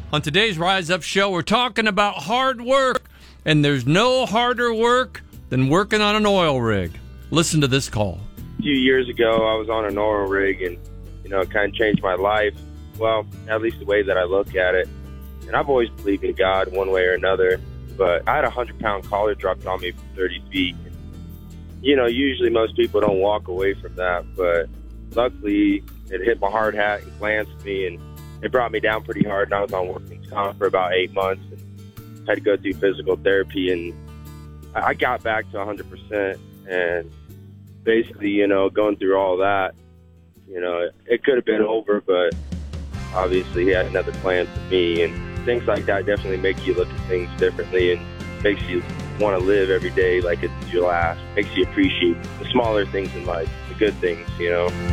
On today's Rise Up show, we're talking about hard work, and there's no harder work than working on an oil rig. Listen to this call. A few years ago, I was on an oil rig, and, it kind of changed my life. Well, at least the way that I look at it. And I've always believed in God one way or another, but I had a 100-pound collar dropped on me from 30 feet. Usually most people don't walk away from that, but luckily it hit my hard hat and glanced me, and it brought me down pretty hard, and I was on workman's comp for about 8 months and had to go through physical therapy, and I got back to 100%, and basically, going through all that, it could have been over, but obviously he had another plan for me, and things like that definitely make you look at things differently and makes you want to live every day like it's your last, makes you appreciate the smaller things in life, the good things,